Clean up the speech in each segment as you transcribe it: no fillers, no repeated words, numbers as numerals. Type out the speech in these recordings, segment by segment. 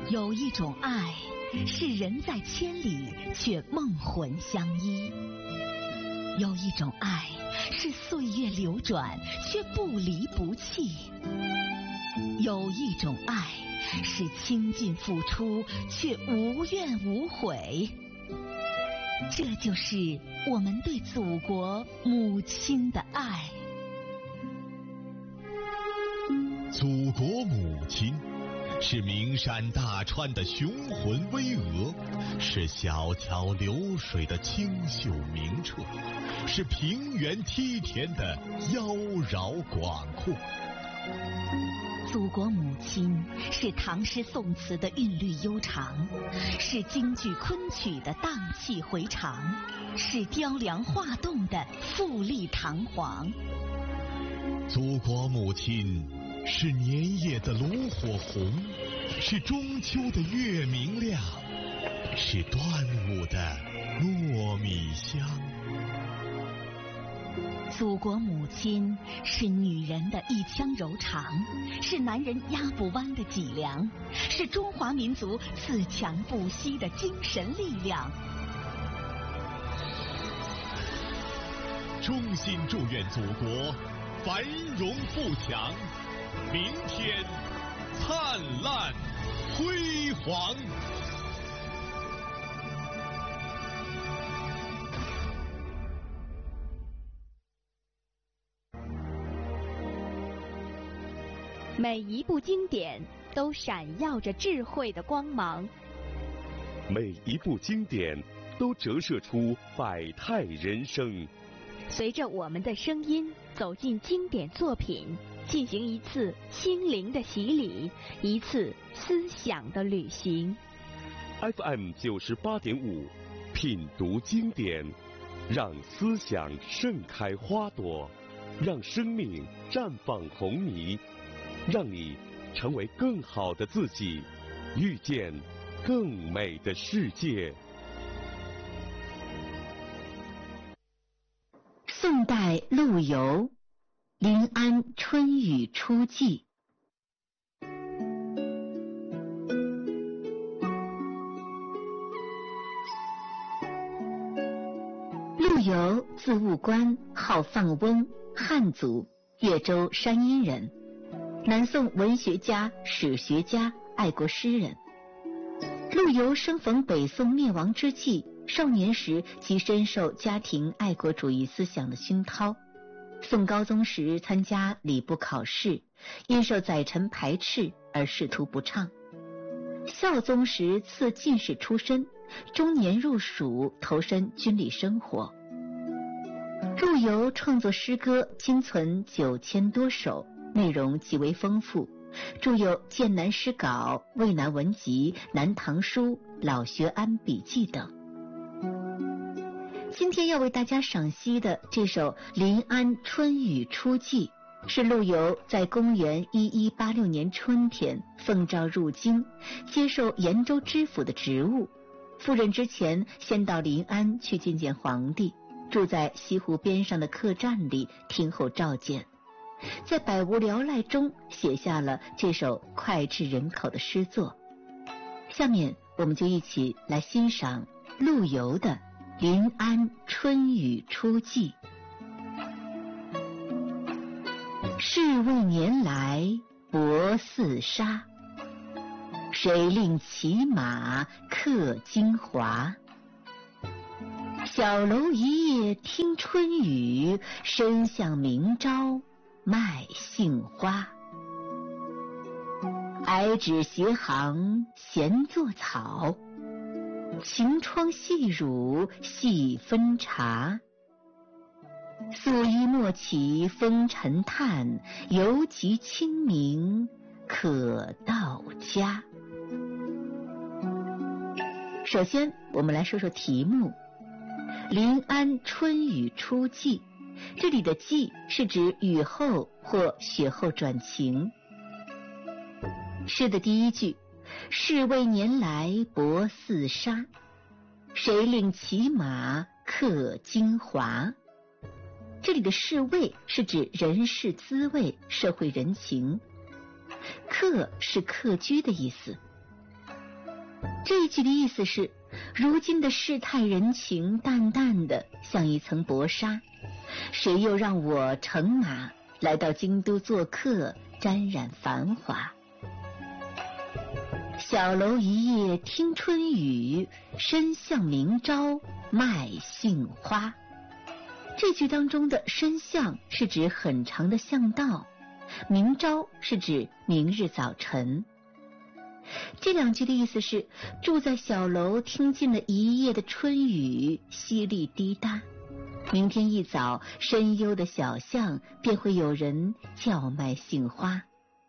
有一种爱，是人在千里却梦魂相依；有一种爱，是岁月流转却不离不弃；有一种爱，是倾尽付出却无怨无悔。这就是我们对祖国母亲的爱。 祖国母亲是名山大川的雄浑巍峨，是小桥流水的清秀明澈，是平原梯田的妖娆广阔。 祖国母亲是唐诗宋词的韵律悠长，是京剧昆曲的荡气回肠，是雕梁画栋的富丽堂皇。 祖国母亲是年夜的炉火红，是中秋的月明亮，是端午的糯米香。 祖国母亲是女人的一腔柔肠，是男人压不弯的脊梁，是中华民族自强不息的精神力量。 衷心祝愿祖国繁荣富强，明天灿烂辉煌。 每一部经典都闪耀着智慧的光芒， 每一部经典都折射出百态人生。 随着我们的声音走进经典作品，进行一次心灵的洗礼，一次思想的旅行。 FM 98.5，品读经典，让思想盛开花朵，让生命绽放红霓，让你成为更好的自己，遇见更美的世界。 宋代陆游，临安春雨初霁。陆游字务观，号放翁，汉族，越州山阴人，南宋文学家、史学家、爱国诗人。陆游生逢北宋灭亡之际，少年时即深受家庭爱国主义思想的熏陶。宋高宗时参加礼部考试，因受宰臣排斥而仕途不畅。孝宗时赐进士出身，中年入蜀，投身军旅生活。陆游创作诗歌今存9000多首，内容极为丰富，著有《剑南诗稿》《渭南文集》《南唐书》《老学庵笔记》等。今天要为大家赏析的这首《临安春雨初霁》，是陆游在公元1186年春天奉诏入京，接受延州知府的职务。赴任之前，先到临安去见见皇帝，住在西湖边上的客栈里听候召见。在百无聊赖中写下了这首脍炙人口的诗作。下面我们就一起来欣赏陆游的《临安春雨初霁》。侍卫年来薄似纱，谁令骑马客京华？小楼一夜听春雨，深巷明朝卖杏花。矮纸斜行闲作草，晴窗细乳细分茶。素衣莫起风尘叹，犹及清明可到家。首先我们来说说题目，临安春雨初霁，这里的霁是指雨后或雪后转晴。诗的第一句，侍卫年来薄似纱，谁令骑马客京华。这里的侍卫是指人事滋味、社会人情，客是客居的意思。 这一句的意思是，如今的世态人情淡淡的像一层薄纱，谁又让我乘马来到京都做客，沾染繁华。小楼一夜听春雨，深巷明朝卖杏花。这句当中的深巷是指很长的巷道，明朝是指明日早晨。这两句的意思是，住在小楼听尽了一夜的春雨，淅沥滴答，明天一早深幽的小巷便会有人叫卖杏花。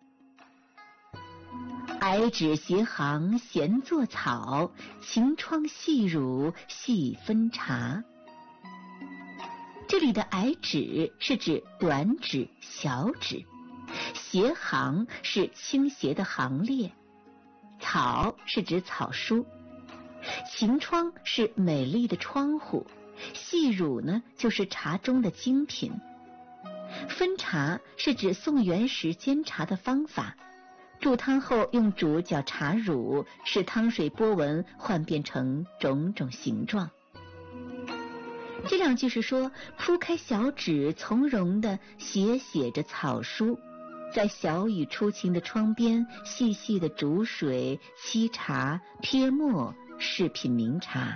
矮纸斜行闲作草，晴窗细乳细分茶。这里的矮纸是指短纸小纸，斜行是倾斜的行列，草是指草书，晴窗是美丽的窗户，细乳呢就是茶中的精品。分茶是指宋元时煎茶的方法，煮汤后用煮搅茶乳，使汤水波纹幻变成种种形状。这两句是说，铺开小纸，从容地写着草书，在小雨初晴的窗边，细细的煮水、沏茶、撇沫，试品茗茶。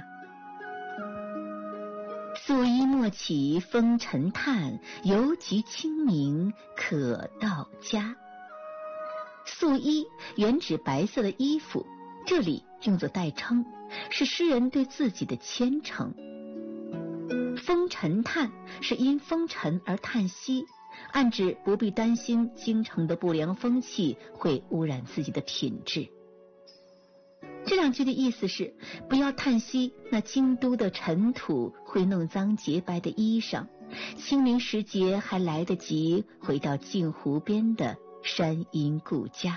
素衣莫起风尘叹，犹菊清明可到家。素衣原指白色的衣服，这里用作代称，是诗人对自己的谦称。风尘叹是因风尘而叹息，暗指不必担心京城的不良风气会污染自己的品质。这两句的意思是，不要叹息那京都的尘土会弄脏洁白的衣裳，清明时节还来得及回到镜湖边的山阴故家。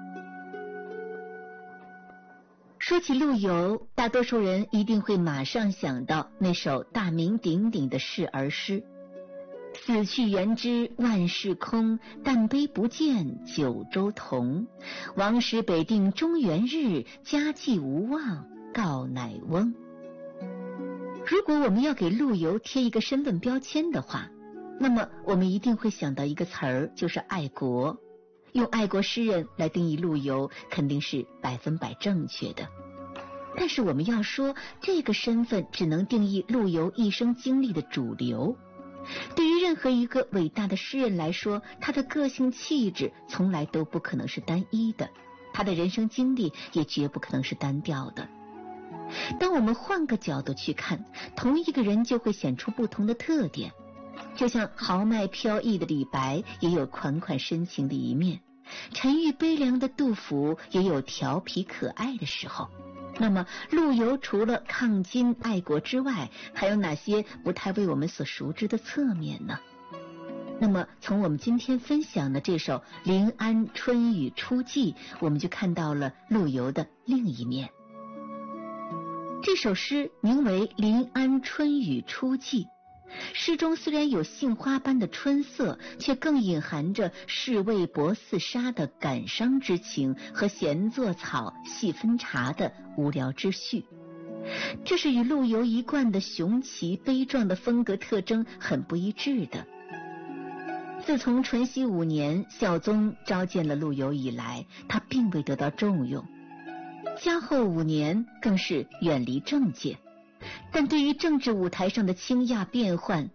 说起陆游，大多数人一定会马上想到那首大名鼎鼎的示儿诗：死去元知万事空，但悲不见九州同。王师北定中原日，家祭无忘告乃翁。如果我们要给陆游贴一个身份标签的话，那么我们一定会想到一个词儿，就是爱国。用爱国诗人来定义陆游，肯定是100%正确的。但是我们要说，这个身份只能定义陆游一生经历的主流。对于任何一个伟大的诗人来说，他的个性气质从来都不可能是单一的，他的人生经历也绝不可能是单调的。当我们换个角度去看，同一个人就会显出不同的特点。就像豪迈飘逸的李白也有款款深情的一面，沉郁悲凉的杜甫也有调皮可爱的时候。那么陆游除了抗金爱国之外，还有哪些不太为我们所熟知的侧面呢？那么从我们今天分享的这首《临安春雨初霁》，我们就看到了陆游的另一面。这首诗名为《临安春雨初霁》，诗中虽然有杏花般的春色，却更隐含着士为薄似纱的感伤之情和闲作草细分茶的无聊之绪。这是与陆游一贯的雄奇悲壮的风格特征很不一致的。自从淳熙5年孝宗召见了陆游以来，他并未得到重用，嘉后5年更是远离政界。但对于政治舞台上的倾轧变幻，